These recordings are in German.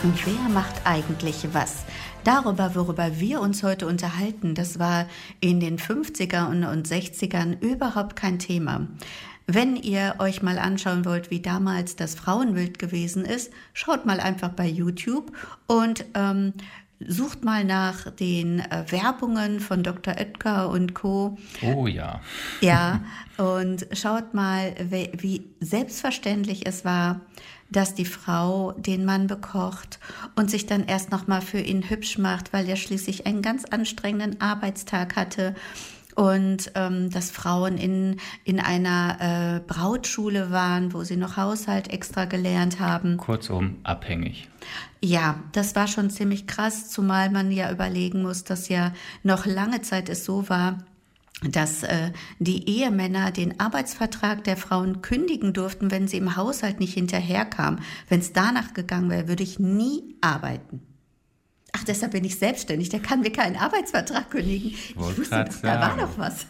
Und wer macht eigentlich was? Darüber, worüber wir uns heute unterhalten, das war in den 50er und 60ern überhaupt kein Thema. Wenn ihr euch mal anschauen wollt, wie damals das Frauenbild gewesen ist, schaut mal einfach bei YouTube und sucht mal nach den Werbungen von Dr. Oetker und Co. Oh ja. Ja, und schaut mal, wie selbstverständlich es war, dass die Frau den Mann bekocht und sich dann erst noch mal für ihn hübsch macht, weil er schließlich einen ganz anstrengenden Arbeitstag hatte. Und dass Frauen in einer Brautschule waren, wo sie noch Haushalt extra gelernt haben. Kurzum, abhängig. Ja, das war schon ziemlich krass, zumal man ja überlegen muss, dass ja noch lange Zeit es so war, dass die Ehemänner den Arbeitsvertrag der Frauen kündigen durften, wenn sie im Haushalt nicht hinterherkamen. Wenn es danach gegangen wäre, würde ich nie arbeiten. Ach, deshalb bin ich selbstständig, der kann mir keinen Arbeitsvertrag kündigen. Ich wusste, da war noch was.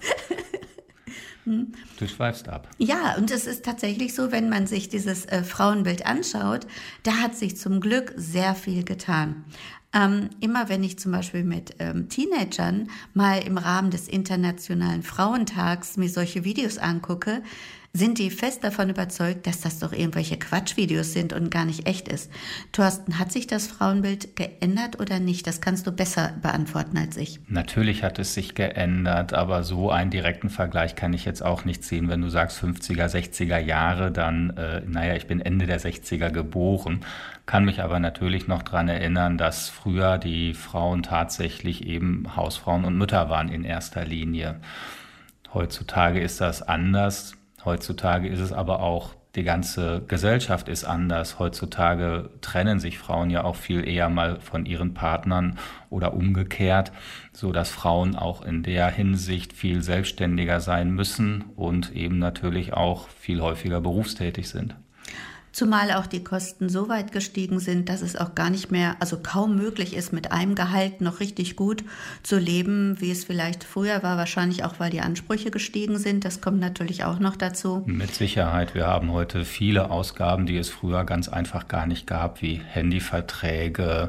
Du schweifst ab. Ja, und es ist tatsächlich so, wenn man sich dieses Frauenbild anschaut, da hat sich zum Glück sehr viel getan. Immer wenn ich zum Beispiel mit Teenagern mal im Rahmen des Internationalen Frauentags mir solche Videos angucke, sind die fest davon überzeugt, dass das doch irgendwelche Quatschvideos sind und gar nicht echt ist. Thorsten, hat sich das Frauenbild geändert oder nicht? Das kannst du besser beantworten als ich. Natürlich hat es sich geändert, aber so einen direkten Vergleich kann ich jetzt auch nicht ziehen. Wenn du sagst 50er, 60er Jahre, dann, ich bin Ende der 60er geboren, kann mich aber natürlich noch daran erinnern, dass früher die Frauen tatsächlich eben Hausfrauen und Mütter waren in erster Linie. Heutzutage ist das anders. Heutzutage ist es aber auch, die ganze Gesellschaft ist anders. Heutzutage trennen sich Frauen ja auch viel eher mal von ihren Partnern oder umgekehrt, so dass Frauen auch in der Hinsicht viel selbstständiger sein müssen und eben natürlich auch viel häufiger berufstätig sind. Zumal auch die Kosten so weit gestiegen sind, dass es auch gar nicht mehr, also kaum möglich ist, mit einem Gehalt noch richtig gut zu leben, wie es vielleicht früher war. Wahrscheinlich auch, weil die Ansprüche gestiegen sind. Das kommt natürlich auch noch dazu. Mit Sicherheit. Wir haben heute viele Ausgaben, die es früher ganz einfach gar nicht gab, wie Handyverträge,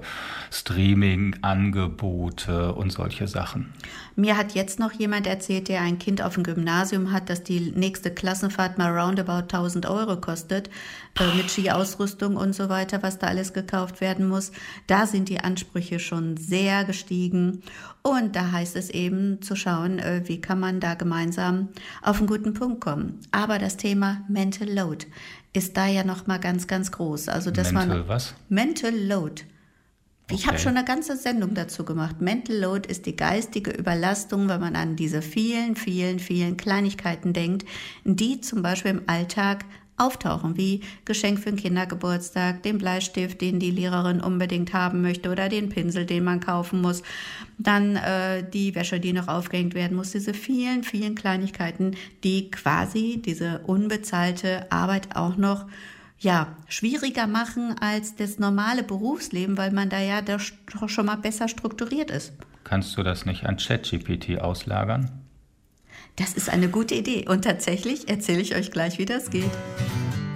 Streaming-Angebote und solche Sachen. Mir hat jetzt noch jemand erzählt, der ein Kind auf dem Gymnasium hat, dass die nächste Klassenfahrt mal roundabout 1.000 € kostet, mit Skiausrüstung und so weiter, was da alles gekauft werden muss. Da sind die Ansprüche schon sehr gestiegen. Und da heißt es eben zu schauen, wie kann man da gemeinsam auf einen guten Punkt kommen. Aber das Thema Mental Load ist da ja noch mal ganz, ganz groß. Also das was? Mental Load. Ich Okay. habe schon eine ganze Sendung dazu gemacht. Mental Load ist die geistige Überlastung, wenn man an diese vielen, vielen, vielen Kleinigkeiten denkt, die zum Beispiel im Alltag auftauchen, wie Geschenk für den Kindergeburtstag, den Bleistift, den die Lehrerin unbedingt haben möchte oder den Pinsel, den man kaufen muss, dann die Wäsche, die noch aufgehängt werden muss, diese vielen, vielen Kleinigkeiten, die quasi diese unbezahlte Arbeit auch noch schwieriger machen als das normale Berufsleben, weil man da ja doch schon mal besser strukturiert ist. Kannst du das nicht an ChatGPT auslagern? Das ist eine gute Idee und tatsächlich erzähle ich euch gleich, wie das geht.